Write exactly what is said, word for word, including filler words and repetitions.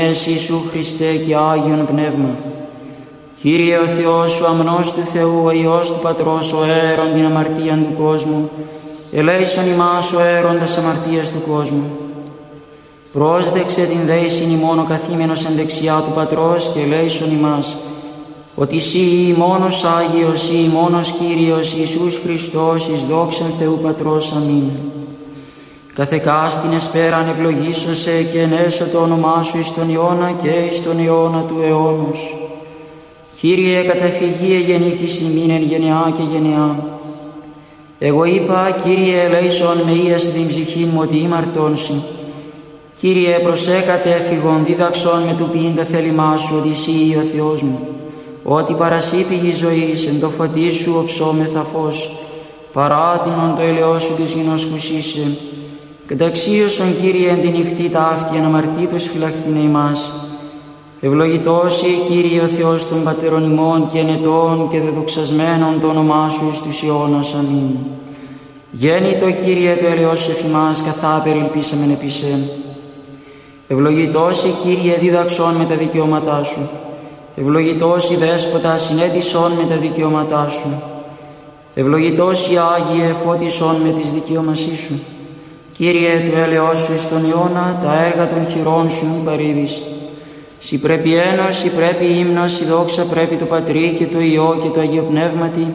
Ιησού Χριστέ και Άγιον Πνεύμα. Κύριε ο Θεός, ο αμνός του Θεού, ο Υιός του Πατρός, ο αέρον την αμαρτίαν του κόσμου, ελέησον ημάς ο αέροντας αμαρτίας του κόσμου. Πρόσδεξε την δέησιν ημών ο καθήμενος εν δεξιά του Πατρός και ελέησον ημάς, ότι Συ μόνος Άγιος, Συ μόνος Κύριος, Ιησούς Χριστός, εις δόξαν Θεού Πατρός. Αμήν. Καθεκάστην εσπέραν ευλογήσωσε και ενέσω το όνομά Σου εις τον αιώνα και εις τον αιώνα του αιώνος. Κύριε, καταφυγή εγεννήθης ημίν εν γενεά και γενεά. Εγώ είπα, Κύριε, ελέησον με ίας την ψυχήν μου ότι ήμαρτον Συ. Κύριε, προσέκατε έφυγον, δίδαξον με του ποιήν τα θέλημά Σου, ότι Συ ο Θεός μου. Ότι παρασύ πηγή ζωής, εν το φωτί Σου οψόμεθα φως, παράτηνον το ελαιός Σου της γινός χουσίσε. Καταξίωσον, Κύριε, εν τη νυχτή ταύτη, εν αμαρτήτως φυλαχθήνε ημάς. Ευλογητός η Κύριε ο Θεός των πατέρων ημών και ενετών και δεδοξασμένων το όνομά Σου εις τους αιώνας. Αμήν. Γέννητο, Κύριε, το ελαιός Σου εφημάς, καθά περιλπίσαμεν επί Σε. Ευλογητός η Κύριε, δίδαξον με τα δικαιώματά Σου. Ευλογητός η Δέσποτα, συνέτησον με τα δικαιώματά Σου. Ευλογητός η Άγιε, φώτισον με τις δικαιώμασή Σου. Κύριε, το έλεος Σου εις τον αιώνα, τα έργα των χειρών Σου μη παρήδεις. Συ πρέπει ένος, συ πρέπει ύμνος, συ δόξα πρέπει το Πατρί και το Υιό και το Αγίο Πνεύματι,